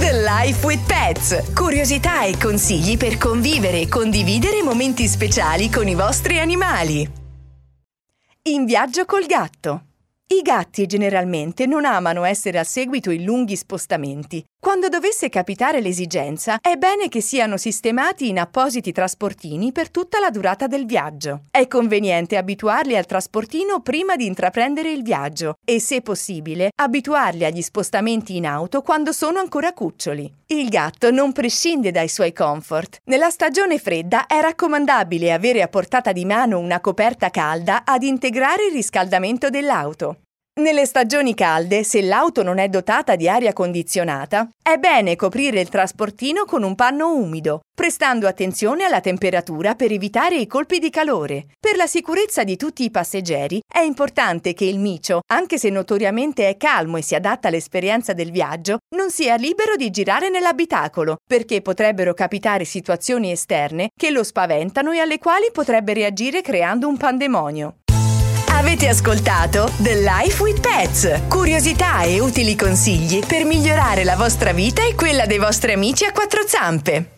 The Life with Pets. Curiosità e consigli per convivere e condividere momenti speciali con i vostri animali. In viaggio col gatto. I gatti generalmente non amano essere al seguito in lunghi spostamenti. Quando dovesse capitare l'esigenza, è bene che siano sistemati in appositi trasportini per tutta la durata del viaggio. È conveniente abituarli al trasportino prima di intraprendere il viaggio e, se possibile, abituarli agli spostamenti in auto quando sono ancora cuccioli. Il gatto non prescinde dai suoi comfort. Nella stagione fredda è raccomandabile avere a portata di mano una coperta calda ad integrare il riscaldamento dell'auto. Nelle stagioni calde, se l'auto non è dotata di aria condizionata, è bene coprire il trasportino con un panno umido, prestando attenzione alla temperatura per evitare i colpi di calore. Per la sicurezza di tutti i passeggeri, è importante che il micio, anche se notoriamente è calmo e si adatta all'esperienza del viaggio, non sia libero di girare nell'abitacolo, perché potrebbero capitare situazioni esterne che lo spaventano e alle quali potrebbe reagire creando un pandemonio. Avete ascoltato The Life with Pets. Curiosità e utili consigli per migliorare la vostra vita e quella dei vostri amici a quattro zampe.